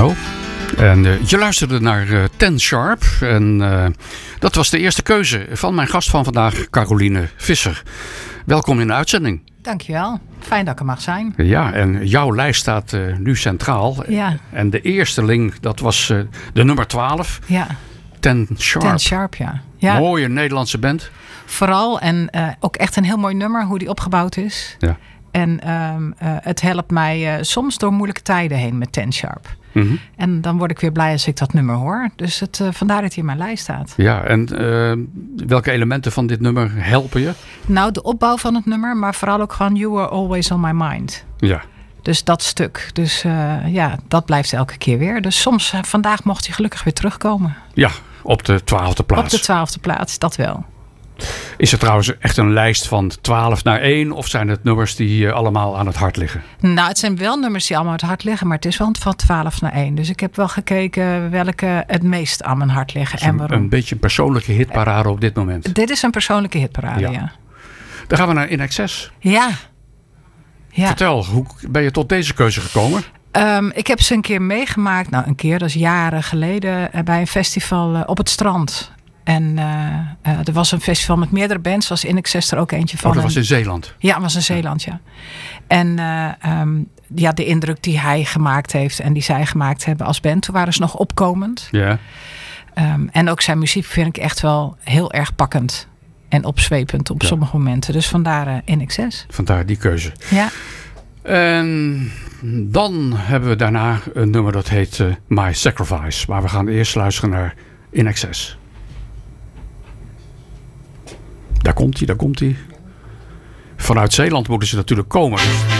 Oh. En je luisterde naar Ten Sharp. En dat was de eerste keuze van mijn gast van vandaag, Caroline Visser. Welkom in de uitzending. Dankjewel. Fijn dat ik er mag zijn. Ja, en jouw lijst staat nu centraal. Ja. En de eersteling, dat was de nummer 12. Ja. Ten Sharp. Ten Sharp, ja. Mooie Nederlandse band. Vooral en ook echt een heel mooi nummer, hoe die opgebouwd is. Ja. En het helpt mij soms door moeilijke tijden heen met Ten Sharp. Mm-hmm. En dan word ik weer blij als ik dat nummer hoor. Dus vandaar dat hij in mijn lijst staat. Ja, en welke elementen van dit nummer helpen je? Nou, de opbouw van het nummer, maar vooral ook gewoon You Were Always On My Mind. Ja. Dus dat stuk. Dus dat blijft elke keer weer. Dus soms, vandaag mocht hij gelukkig weer terugkomen. Ja, op de 12e plaats. Op de 12e plaats, dat wel. Is het trouwens echt een lijst van 12 naar 1? Of zijn het nummers die allemaal aan het hart liggen? Nou, het zijn wel nummers die allemaal aan het hart liggen. Maar het is wel van 12 naar 1. Dus ik heb wel gekeken welke het meest aan mijn hart liggen. En waarom. Een beetje een persoonlijke hitparade op dit moment. Dit is een persoonlijke hitparade, ja. Dan gaan we naar In Excess. Ja. Vertel, hoe ben je tot deze keuze gekomen? Ik heb ze een keer meegemaakt. Nou, een keer, dat is jaren geleden. Bij een festival op het strand. En er was een festival met meerdere bands. Was In Excess er ook eentje van. Oh, dat was in Zeeland? Ja, dat was in Zeeland, ja. En de indruk die hij gemaakt heeft en die zij gemaakt hebben als band. Toen waren ze nog opkomend. Ja. En ook zijn muziek vind ik echt wel heel erg pakkend. En opzwepend op sommige momenten. Dus vandaar In Excess. Vandaar die keuze. Ja. En dan hebben we daarna een nummer dat heet My Sacrifice. Maar we gaan eerst luisteren naar In Excess. Daar komt hij. Vanuit Zeeland moeten ze natuurlijk komen.